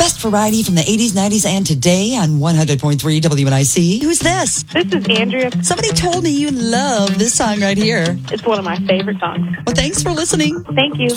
best variety from the 80s, 90s, and today on 100.3 WNIC. Who's this? This is Andrea. Somebody told me you love this song right here. It's one of my favorite songs. Well, thanks for listening. Thank you.